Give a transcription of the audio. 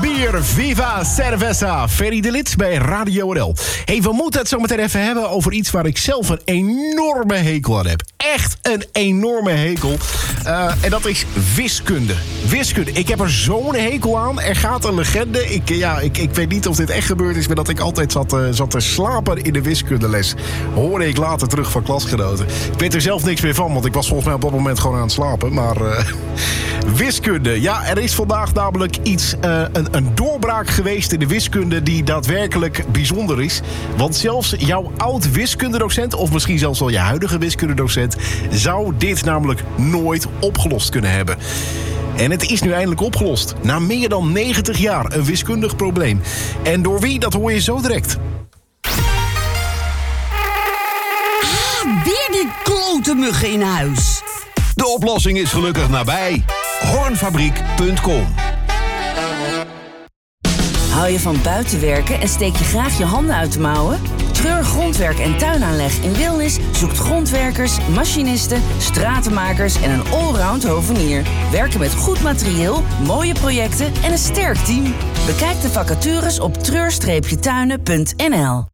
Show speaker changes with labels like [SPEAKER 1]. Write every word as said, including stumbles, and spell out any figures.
[SPEAKER 1] bier, viva cerveza. Ferry de Lid bij Radio N L. Hey, we moeten het zo meteen even hebben over iets waar ik zelf een enorme hekel aan heb. Echt een enorme hekel. Uh, en dat is wiskunde. Wiskunde. Ik heb er zo'n hekel aan. Er gaat een legende. Ik, ja, ik, ik weet niet of dit echt gebeurd is, maar dat ik altijd zat, uh, zat te slapen in de wiskundeles. Hoorde ik later terug van klasgenoten. Ik weet er zelf niks meer van, want ik was volgens mij op dat moment gewoon aan het slapen. Maar uh, wiskunde. Ja, er is vandaag namelijk iets, uh, een, een doorbraak geweest in de wiskunde die daadwerkelijk bijzonder is. Want zelfs jouw oud-wiskundedocent, of misschien zelfs wel je huidige wiskundedocent, zou dit namelijk nooit opgelost kunnen hebben. En het is nu eindelijk opgelost. Na meer dan negentig jaar een wiskundig probleem. En door wie, dat hoor je zo direct.
[SPEAKER 2] Ah, weer die klote muggen in huis.
[SPEAKER 3] De oplossing is gelukkig nabij. Hoornfabriek punt com.
[SPEAKER 4] Hou je van buitenwerken en steek je graag je handen uit de mouwen? Treur Grondwerk en Tuinaanleg in Wilnis zoekt grondwerkers, machinisten, stratenmakers en een allround hovenier. Werken met goed materieel, mooie projecten en een sterk team. Bekijk de vacatures op treur tuinen punt n l.